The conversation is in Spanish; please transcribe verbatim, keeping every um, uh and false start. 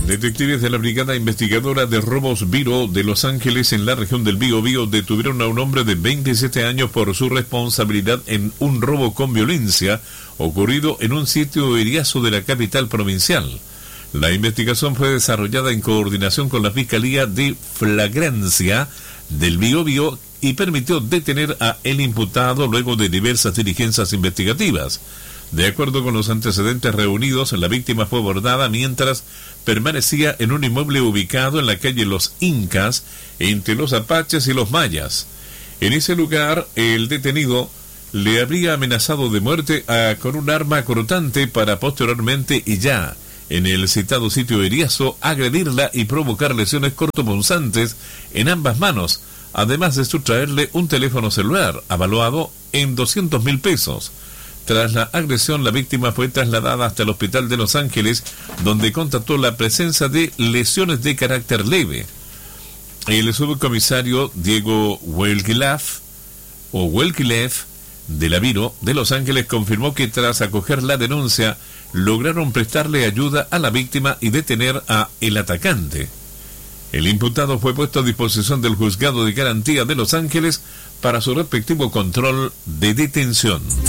Detectives de la Brigada Investigadora de Robos Viro de Los Ángeles en la región del Biobío detuvieron a un hombre de veintisiete años por su responsabilidad en un robo con violencia ocurrido en un sitio eriazo de la capital provincial. La investigación fue desarrollada en coordinación con la Fiscalía de Flagrancia del Biobío y permitió detener a el imputado luego de diversas diligencias investigativas. De acuerdo con los antecedentes reunidos, la víctima fue abordada mientras permanecía en un inmueble ubicado en la calle Los Incas, entre los apaches y los mayas. En ese lugar, el detenido le habría amenazado de muerte a, con un arma cortante para posteriormente y ya en el citado sitio eriazo agredirla y provocar lesiones cortopunzantes en ambas manos, además de sustraerle un teléfono celular avaluado en doscientos mil pesos. Tras la agresión, la víctima fue trasladada hasta el hospital de Los Ángeles, donde constató la presencia de lesiones de carácter leve. El subcomisario Diego Welkilaf, o Welkilef, de la Viro de Los Ángeles confirmó que tras acoger la denuncia, lograron prestarle ayuda a la víctima y detener a el atacante. El imputado fue puesto a disposición del Juzgado de Garantía de Los Ángeles para su respectivo control de detención.